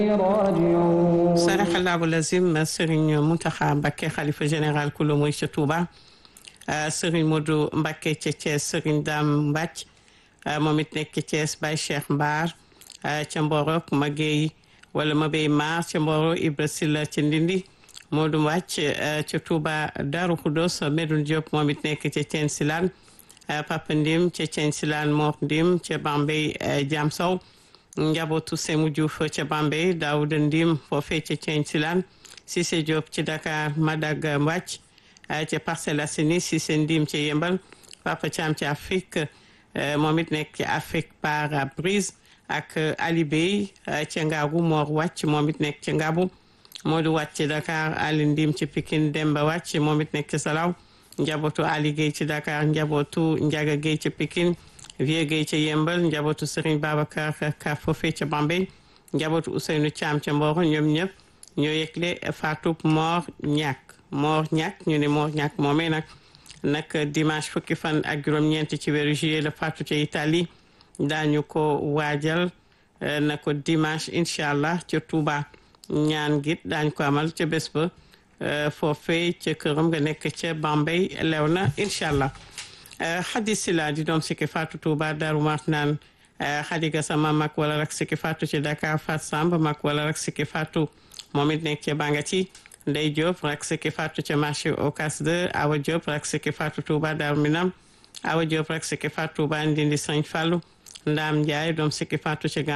راجعون saraxallahu lazim Serigne Mountakha Mbacké xalifa général kulu muy ca Touba Serigne Modou Mbacké ca Thiès Serigne Dame Mbacc moom it nekk ca Thiès Baye Cheikh Mbar ca Mboro Maguey wala Mabey Mar ca Mboro Ibra Silla ca Ndindi Modou Mbacc ca Touba Darou Khoudoss Medoune Diop moom it nekk ca Thiène Silane Papa Ndim ca Thiène Silane Mor Ndim ca Bambey Jam Sow njabootu Sémou Diouf ca Bambey Daouda Ndim foofee ca Thiène Silane Cissé Diop ci Dakar Madag Mbacc ca Parcelles Assainies Cissé Ndim ca Yembal Papa Thiam ci Afrique moom it nekk ci Afrique par brise ak Ali Bey ca Ngaabu Mor Wàcc moom it nekk ca Ngaabu Modou Wàcc ci Dakar Ali Ndim ci Pikine Demba Wàcc moom it nekk ca Salaw njabootu Ali Gueye ci Dakar njabootu Ndiaga Gueye ca Pikine Vieux Gueye ca Yembal njabootu Serigne Babacar Ka foofee ca Bambey njabootu Ousseynou Thiam ca Mboro ñoom ñëpp ñoo yëgle faatu Mor Ñàkk ñu ne Mor Ñàkk moomee nag dimanche fukki fan ak juróom-ñeent ci weeru juillet la faatu ca Italie daañu ko waajal na ko dimanche incha allah ca Touba ñaan git daañu ko amal ca bés ba foofee ca këram nga nekk ca Bambey lew na incha allah Xadi Sila di doom sikki faatu Touba Darou Marnaan Xadi Gassama mag wala rak sikki faatu ci Dakar Fat Samb mag wala rak sikki faatu moom it nekk ca Bangati Ndey Diop rak sikki faatu ca marché Ocas 2 Awa Diop rak sikki faatu Touba Darou Minam Awa Diop rak sikki faatu Touba Ndindi Sëñ Fallu Ndaam Njaay doom sikki faatu ca